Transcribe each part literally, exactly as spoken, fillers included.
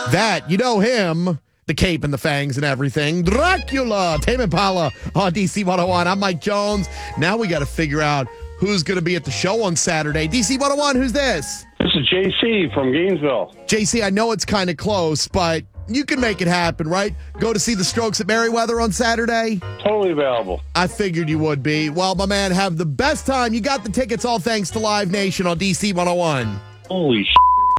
That, you know him, the cape and the fangs and everything. Dracula, Tame Impala on D C one oh one. I'm Mike Jones. Now we got to figure out who's going to be at the show on Saturday. D C one oh one, who's this? This is J C from Gainesville. J C, I know it's kind of close, but you can make it happen, right? Go to see the Strokes at Merriweather on Saturday? Totally available. I figured you would be. Well, my man, have the best time. You got the tickets all thanks to Live Nation on D C one oh one. Holy sh**.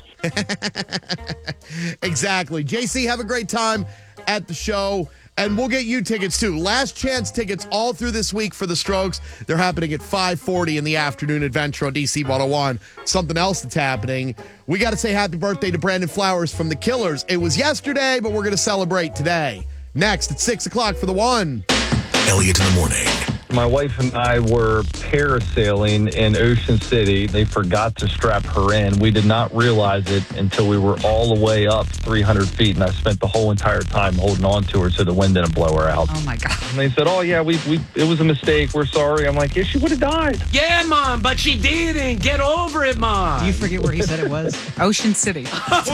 Exactly. J C, have a great time at the show. And we'll get you tickets, too. Last chance tickets all through this week for the Strokes. They're happening at five forty in the afternoon adventure on D C one oh one. Something else that's happening. We got to say happy birthday to Brandon Flowers from The Killers. It was yesterday, but we're going to celebrate today. Next at six o'clock for The One. Elliot in the morning. My wife and I were parasailing in Ocean City. They forgot to strap her in. We did not realize it until we were all the way up three hundred feet, and I spent the whole entire time holding on to her so the wind didn't blow her out. Oh, my God. And they said, oh, yeah, we, we it was a mistake. We're sorry. I'm like, yeah, she would have died. Yeah, Mom, but she didn't. Get over it, Mom. You forget where he said it was? Ocean City.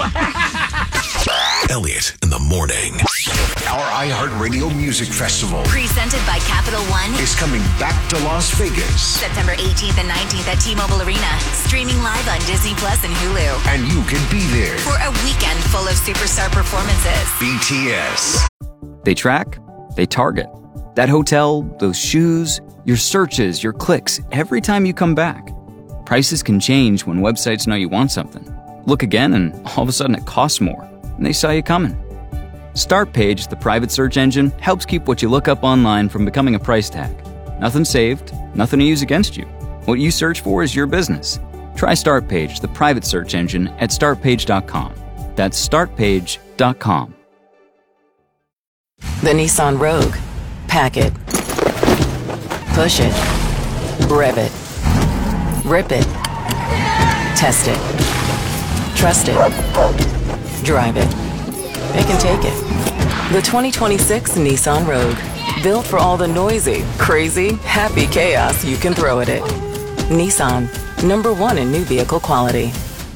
Elliot in the morning. Our iHeartRadio Music Festival, presented by Capital One, is coming back to Las Vegas. September eighteenth and nineteenth at T-Mobile Arena. Streaming live on Disney Plus and Hulu. And you can be there for a weekend full of superstar performances. B T S. They track, they target. That hotel, those shoes, your searches, your clicks, every time you come back. Prices can change when websites know you want something. Look again and all of a sudden it costs more. And they saw you coming. StartPage, the private search engine, helps keep what you look up online from becoming a price tag. Nothing saved, nothing to use against you. What you search for is your business. Try StartPage, the private search engine, at start page dot com. That's start page dot com. The Nissan Rogue. Pack it. Push it. Rev it. Rip it. Test it. Trust it. Drive it. It can take it. The twenty twenty-six Nissan Rogue. Built for all the noisy, crazy, happy chaos you can throw at it. Nissan. Number one in new vehicle quality.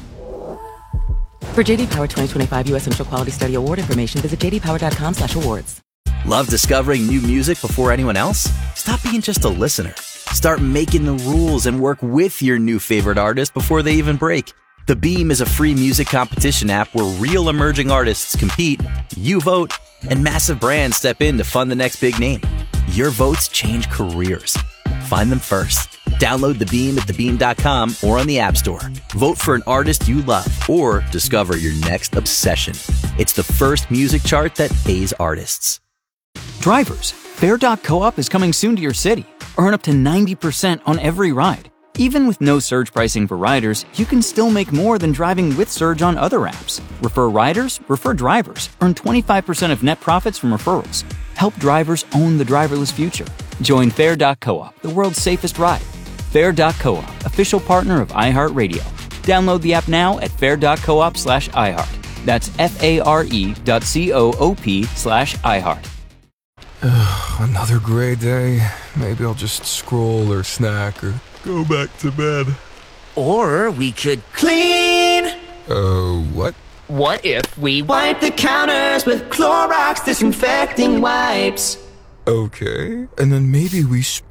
For J D Power twenty twenty-five U S Initial Quality Study Award information, visit j d power dot com slash awards. Love discovering new music before anyone else? Stop being just a listener. Start making the rules and work with your new favorite artist before they even break. The Beam is a free music competition app where real emerging artists compete, you vote, and massive brands step in to fund the next big name. Your votes change careers. Find them first. Download The Beam at the beam dot com or on the App Store. Vote for an artist you love or discover your next obsession. It's the first music chart that pays artists. Drivers, Fair dot coop is coming soon to your city. Earn up to ninety percent on every ride. Even with no surge pricing for riders, you can still make more than driving with Surge on other apps. Refer riders, refer drivers. Earn twenty-five percent of net profits from referrals. Help drivers own the driverless future. Join Fair dot coop, the world's safest ride. Fair dot coop, official partner of iHeartRadio. Download the app now at fair dot coop slash iHeart. That's F-A-R-E dot C-O-O-P slash iHeart. Another gray day. Maybe I'll just scroll or snack or go back to bed. Or we could clean. Uh, what? What if we wipe the counters with Clorox disinfecting wipes? Okay, and then maybe we